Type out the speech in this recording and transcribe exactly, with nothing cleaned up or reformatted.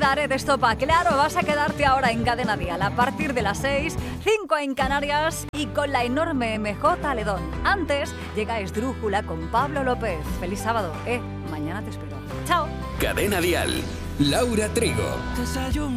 daré de estopa. Claro, vas a quedarte ahora en Cadena Dial a partir de las seis, cinco en Canarias y con la enorme M J Ledón. Antes llega Esdrújula con Pablo López. Feliz sábado, eh. Mañana te espero. Chao. Cadena Dial. Laura Trigo.